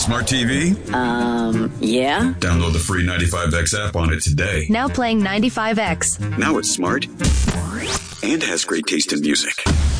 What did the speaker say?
smart TV? Yeah. Download the free 95X app on it today. Now playing 95X. Now it's smart and has great taste in music.